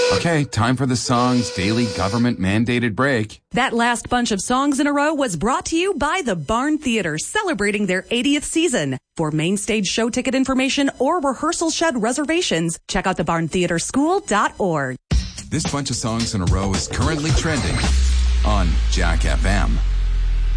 Okay, time for the song's daily government-mandated break. That last bunch of songs in a row was brought to you by the Barn Theater, celebrating their 80th season. For main stage show ticket information or rehearsal shed reservations, check out thebarntheaterschool.org. This bunch of songs in a row is currently trending on Jack FM.